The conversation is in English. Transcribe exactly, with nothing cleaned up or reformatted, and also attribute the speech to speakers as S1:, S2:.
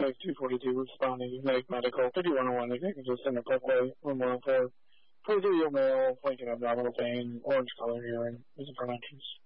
S1: Paramedic two forty-two responding, medic medical, fifty-one oh one, executive center, Parkway, one one four, forty-three-year-old male, flanking abdominal pain, orange color urine, is for entrance.